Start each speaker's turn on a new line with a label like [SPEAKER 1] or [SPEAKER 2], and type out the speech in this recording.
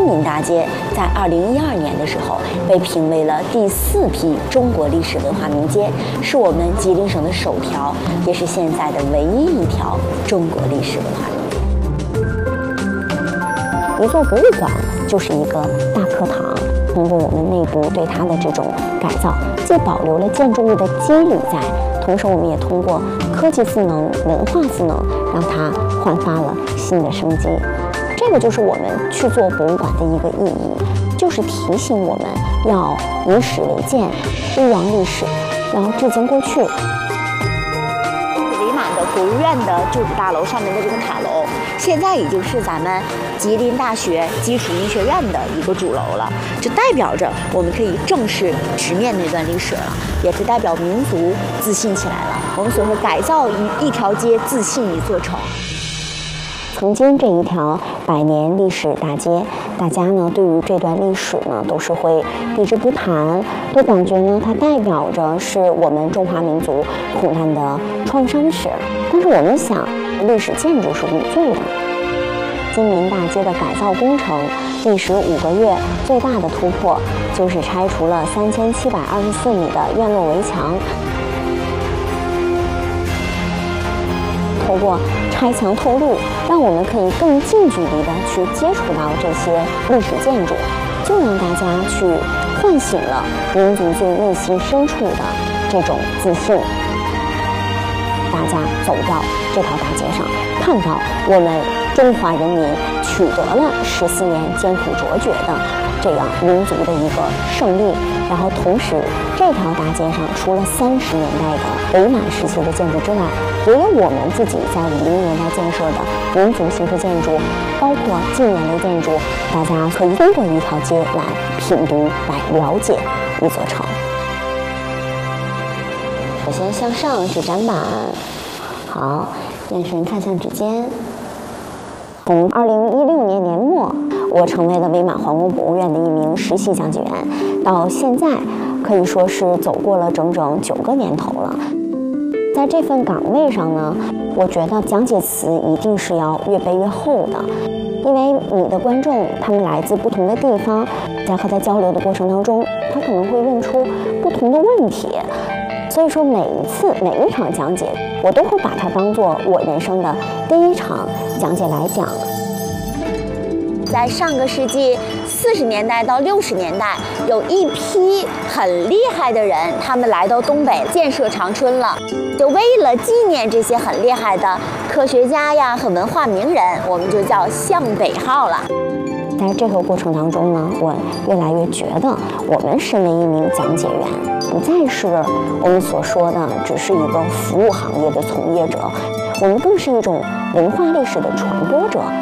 [SPEAKER 1] 民大街在2012年的时候被评为了第4批中国历史文化名街，是我们吉林省的首条，也是现在的唯一一条中国历史文化名街。一座博物馆就是一个大课堂，通过我们内部对它的这种改造，既保留了建筑物的肌理在，同时我们也通过科技赋能、文化赋能，让它焕发了新的生机。这个就是我们去做博物馆的一个意义，就是提醒我们要以史为鉴，勿忘历史，要致敬过去。伪满的国务院的旧址大楼上面的这个塔楼，现在已经是咱们吉林大学基础医学院的一个主楼了，这代表着我们可以正式直面那段历史了，也是代表民族自信起来了。我们所说改造一条街，自信一座城。曾经这一条100年历史大街，大家呢对于这段历史呢都是会避之不谈，都感觉呢它代表着是我们中华民族苦难的创伤史。但是我们想，历史建筑是无罪的。金民大街的改造工程历时5个月，最大的突破就是拆除了3724米的院落围墙。透过拆墙透路，让我们可以更近距离的去接触到这些历史建筑，就让大家去唤醒了民族最内心深处的这种自信。大家走到这条大街上，看到我们中华人民取得了14年艰苦卓绝的这样民族的一个胜利。然后同时，这条大街上除了30年代的伪满时期的建筑之外，也有我们自己在50年代建设的民族形式建筑，包括近年类建筑，大家可以通过一条街来品读、来了解一座城。首先向上是展板，好，眼神看向指尖。从2016年年末，我成为了伪满皇宫博物院的一名实习讲解员，到现在可以说是走过了整整9个年头了。在这份岗位上呢，我觉得讲解词一定是要越背越厚的，因为你的观众他们来自不同的地方，在和他交流的过程当中，他可能会问出不同的问题，所以说每一场讲解，我都会把它当做我人生的第1场讲解来讲。在上个世纪40年代到60年代，有一批很厉害的人，他们来到东北建设长春了，就为了纪念这些很厉害的科学家呀和文化名人，我们就叫向北号了。在这个过程当中呢，我越来越觉得，我们身为一名讲解员，不再是我们所说的只是一个服务行业的从业者，我们更是一种文化历史的传播者。